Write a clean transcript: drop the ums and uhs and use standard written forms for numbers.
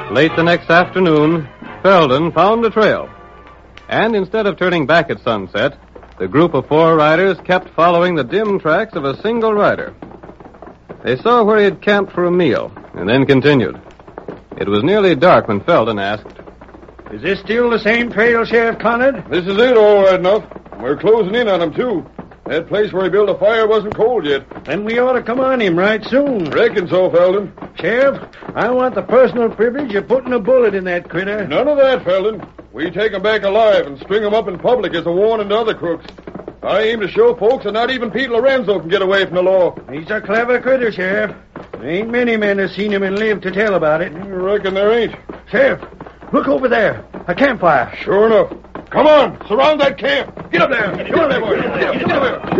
Late the next afternoon, Felden found a trail. And instead of turning back at sunset, the group of 4 riders kept following the dim tracks of a single rider. They saw where he had camped for a meal, and then continued. It was nearly dark when Felden asked, "Is this still the same trail, Sheriff Conard?" "This is it, all right enough. We're closing in on him, too. That place where he built a fire wasn't cold yet." "Then we ought to come on him right soon." "Reckon so, Felden." "Sheriff, I want the personal privilege of putting a bullet in that critter." "None of that, Felden. We take him back alive and string him up in public as a warning to other crooks. I aim to show folks that not even Pete Lorenzo can get away from the law." "He's a clever critter, Sheriff. There ain't many men have seen him and lived to tell about it." "I reckon there ain't." "Sheriff, look over there. A campfire." "Sure enough. Come on, surround that camp. Get up there. Come on there, boys. Come on there.